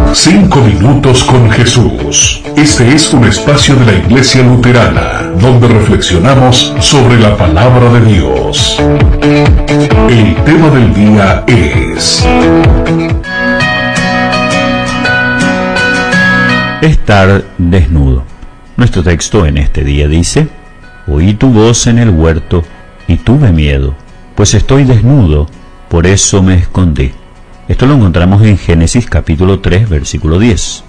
5 minutos con Jesús. Este es un espacio de la Iglesia Luterana, donde reflexionamos sobre la palabra de Dios. El tema del día es estar desnudo. Nuestro texto en este día dice: oí tu voz en el huerto y tuve miedo, pues estoy desnudo, por eso me escondí. Esto lo encontramos en Génesis capítulo 3, versículo 10.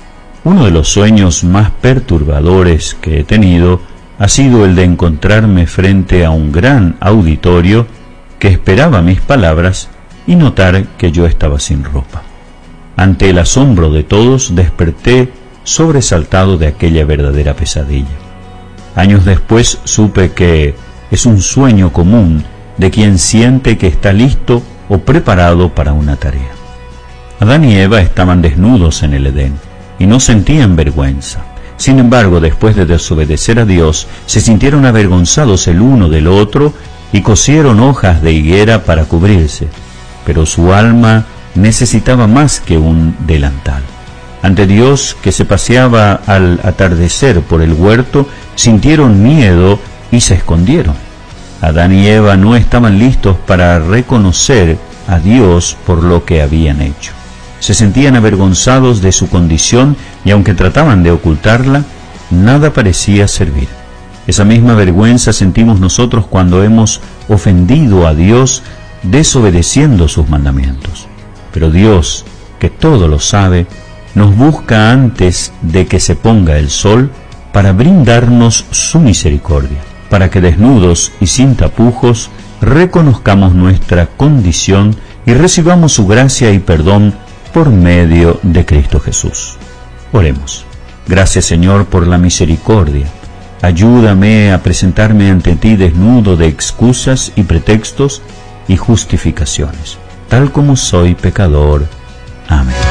Uno de los sueños más perturbadores que he tenido ha sido el de encontrarme frente a un gran auditorio que esperaba mis palabras y notar que yo estaba sin ropa. Ante el asombro de todos, desperté sobresaltado de aquella verdadera pesadilla. Años después supe que es un sueño común de quien siente que está listo o preparado para una tarea. Adán y Eva estaban desnudos en el Edén y no sentían vergüenza. Sin embargo, después de desobedecer a Dios, se sintieron avergonzados el uno del otro y cosieron hojas de higuera para cubrirse. Pero su alma necesitaba más que un delantal. Ante Dios, que se paseaba al atardecer por el huerto, sintieron miedo y se escondieron. Adán y Eva no estaban listos para reconocer a Dios por lo que habían hecho. Se sentían avergonzados de su condición y aunque trataban de ocultarla, nada parecía servir. Esa misma vergüenza sentimos nosotros cuando hemos ofendido a Dios desobedeciendo sus mandamientos. Pero Dios, que todo lo sabe, nos busca antes de que se ponga el sol para brindarnos su misericordia, para que desnudos y sin tapujos reconozcamos nuestra condición y recibamos su gracia y perdón por medio de Cristo Jesús. Oremos. Gracias, Señor, por la misericordia. Ayúdame a presentarme ante ti desnudo de excusas y pretextos y justificaciones, tal como soy pecador. Amén.